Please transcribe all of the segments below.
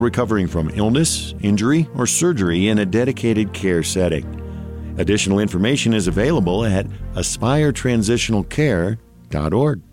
recovering from illness, injury, or surgery in a dedicated care setting. Additional information is available at aspiretransitionalcare.org.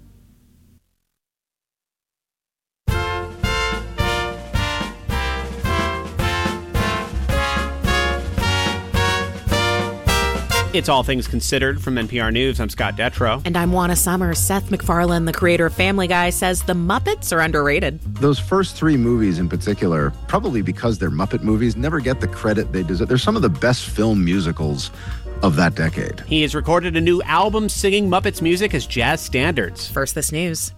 It's All Things Considered from NPR News. I'm Scott Detrow. And I'm Juana Summers. Seth MacFarlane, the creator of Family Guy, says the Muppets are underrated. Those first three movies in particular, probably because they're Muppet movies, never get the credit they deserve. They're some of the best film musicals of that decade. He has recorded a new album singing Muppets music as jazz standards. First, this news.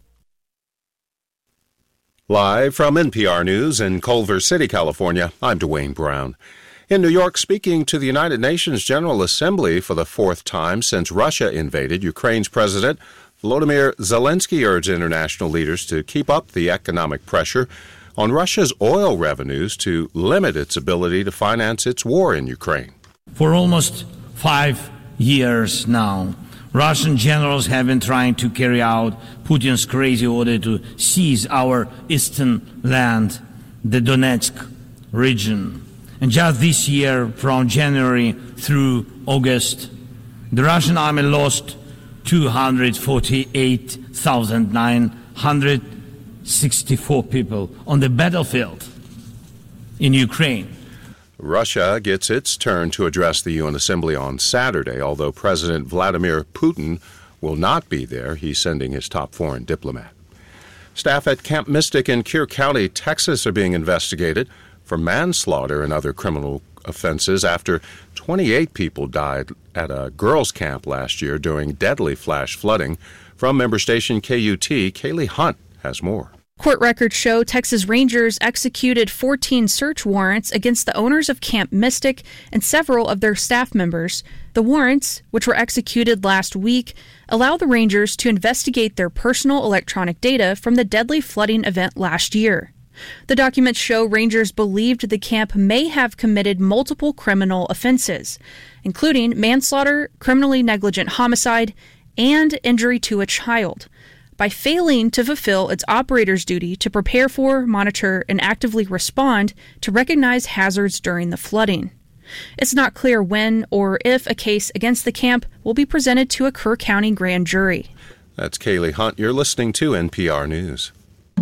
Live from NPR News in Culver City, California, I'm Dwayne Brown. In New York, speaking to the United Nations General Assembly for the fourth time since Russia invaded, Ukraine's President Volodymyr Zelensky urged international leaders to keep up the economic pressure on Russia's oil revenues to limit its ability to finance its war in Ukraine. For almost 5 years now, Russian generals have been trying to carry out Putin's crazy order to seize our eastern land, the Donetsk region. And just this year, from January through August, the Russian army lost 248,964 people on the battlefield in Ukraine. Russia gets its turn to address the UN Assembly on Saturday, although President Vladimir Putin will not be there. He's sending his top foreign diplomat. Staff at Camp Mystic in Kern County, Texas, are being investigated for manslaughter and other criminal offenses after 28 people died at a girls' camp last year during deadly flash flooding. From member station KUT, Kaylee Hunt has more. Court records show Texas Rangers executed 14 search warrants against the owners of Camp Mystic and several of their staff members. The warrants, which were executed last week, allow the Rangers to investigate their personal electronic data from the deadly flooding event last year. The documents show Rangers believed the camp may have committed multiple criminal offenses, including manslaughter, criminally negligent homicide, and injury to a child, by failing to fulfill its operator's duty to prepare for, monitor, and actively respond to recognize hazards during the flooding. It's not clear when or if a case against the camp will be presented to a Kern County grand jury. That's Kaylee Hunt. You're listening to NPR News.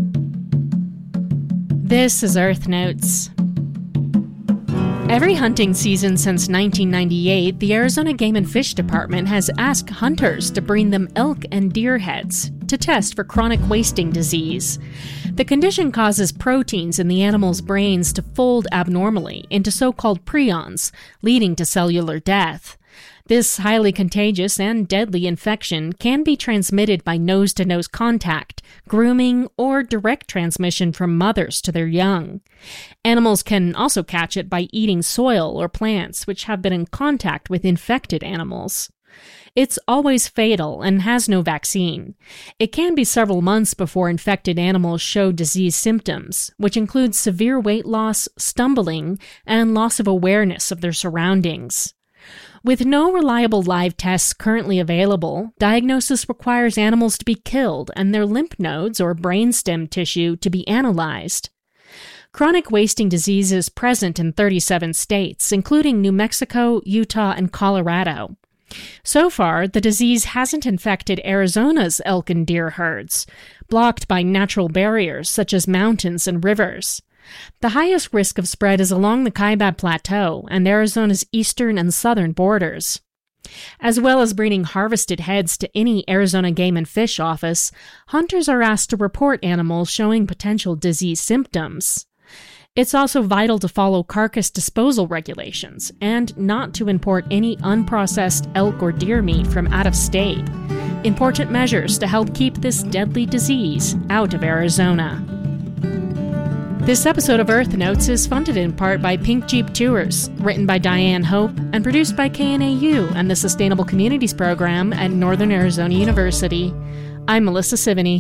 This is Earth Notes. Every hunting season since 1998, the Arizona Game and Fish Department has asked hunters to bring them elk and deer heads to test for chronic wasting disease. The condition causes proteins in the animal's brains to fold abnormally into so-called prions, leading to cellular death. This highly contagious and deadly infection can be transmitted by nose-to-nose contact, grooming, or direct transmission from mothers to their young. Animals can also catch it by eating soil or plants which have been in contact with infected animals. It's always fatal and has no vaccine. It can be several months before infected animals show disease symptoms, which include severe weight loss, stumbling, and loss of awareness of their surroundings. With no reliable live tests currently available, diagnosis requires animals to be killed and their lymph nodes or brainstem tissue to be analyzed. Chronic wasting disease is present in 37 states, including New Mexico, Utah, and Colorado. So far, the disease hasn't infected Arizona's elk and deer herds, blocked by natural barriers such as mountains and rivers. The highest risk of spread is along the Kaibab Plateau and Arizona's eastern and southern borders. As well as bringing harvested heads to any Arizona Game and Fish office, hunters are asked to report animals showing potential disease symptoms. It's also vital to follow carcass disposal regulations and not to import any unprocessed elk or deer meat from out of state. Important measures to help keep this deadly disease out of Arizona. This episode of Earth Notes is funded in part by Pink Jeep Tours, written by Diane Hope, and produced by KNAU and the Sustainable Communities Program at Northern Arizona University. I'm Melissa Sivany.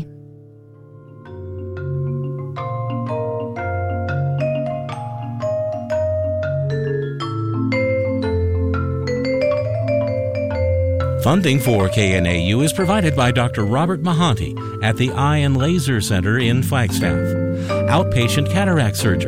Funding for KNAU is provided by Dr. Robert Mahanti at the Eye and Laser Center in Flagstaff. outpatient cataract surgery.